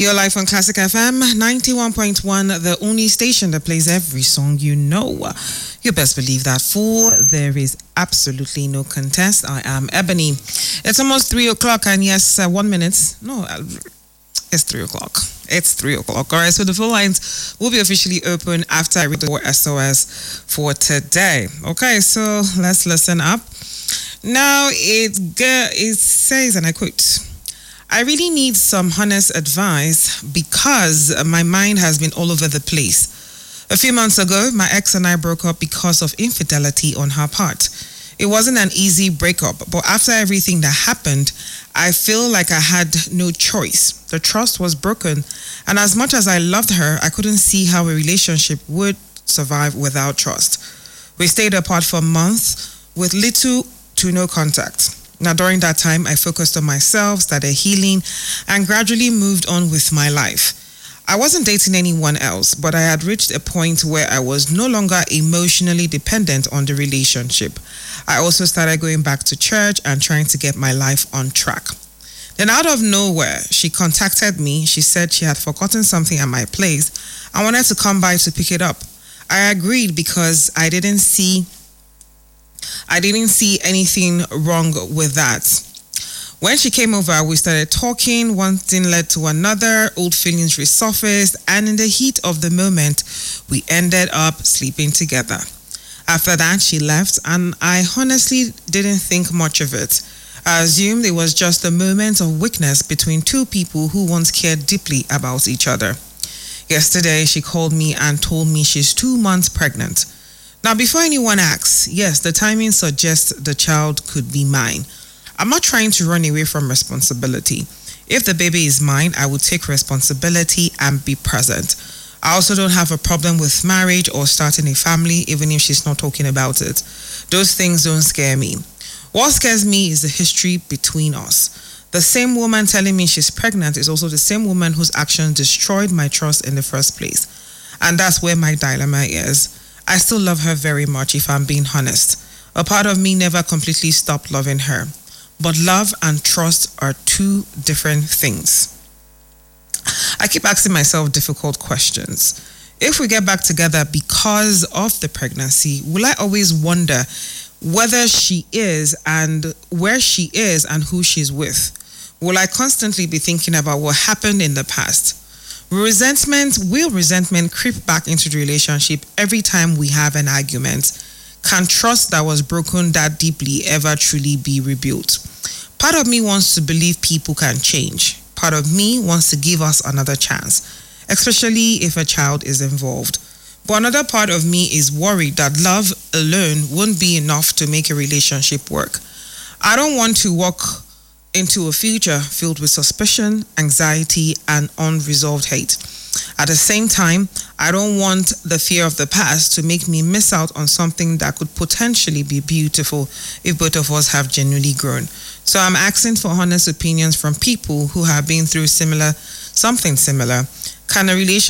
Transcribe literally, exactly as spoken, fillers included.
You're live on Classic F M ninety-one point one, the only station that plays every song you know. You best believe that, fool. There is absolutely no contest. I am Ebony. It's almost three o'clock, and yes, uh, one minute. No, uh, it's three o'clock. It's three o'clock. All right, so the phone lines will be officially open after I read the S O S for today. Okay, so let's listen up. Now, it, it says, and I quote, I really need some honest advice because my mind has been all over the place. A few months ago, my ex and I broke up because of infidelity on her part. It wasn't an easy breakup, but after everything that happened, I feel like I had no choice. The trust was broken, and as much as I loved her, I couldn't see how a relationship would survive without trust. We stayed apart for months with little to no contact. Now, during that time, I focused on myself, started healing, and gradually moved on with my life. I wasn't dating anyone else, but I had reached a point where I was no longer emotionally dependent on the relationship. I also started going back to church and trying to get my life on track. Then out of nowhere, she contacted me. She said she had forgotten something at my place and wanted to come by to pick it up. I agreed because I didn't see I didn't see anything wrong with that. When she came over, we started talking. One thing led to another. Old feelings resurfaced, and in the heat of the moment, we ended up sleeping together. After that, she left, and I honestly didn't think much of it. I assumed it was just a moment of weakness between two people who once cared deeply about each other. Yesterday, she called me and told me she's two months pregnant. Now, before anyone asks, yes, the timing suggests the child could be mine. I'm not trying to run away from responsibility. If the baby is mine, I will take responsibility and be present. I also don't have a problem with marriage or starting a family, even if she's not talking about it. Those things don't scare me. What scares me is the history between us. The same woman telling me she's pregnant is also the same woman whose actions destroyed my trust in the first place. And that's where my dilemma is. I still love her very much, if I'm being honest. A part of me never completely stopped loving her. But love and trust are two different things. I keep asking myself difficult questions. If we get back together because of the pregnancy, will I always wonder whether she is and where she is and who she's with? Will I constantly be thinking about what happened in the past? Resentment, will resentment creep back into the relationship every time we have an argument? Can trust that was broken that deeply ever truly be rebuilt? Part of me wants to believe people can change. Part of me wants to give us another chance, especially if a child is involved. But another part of me is worried that love alone won't be enough to make a relationship work. I don't want to walk into a future filled with suspicion, anxiety, and unresolved hate. At the same time, I don't want the fear of the past to make me miss out on something that could potentially be beautiful if both of us have genuinely grown. So I'm asking for honest opinions from people who have been through similar, something similar. Can a relationship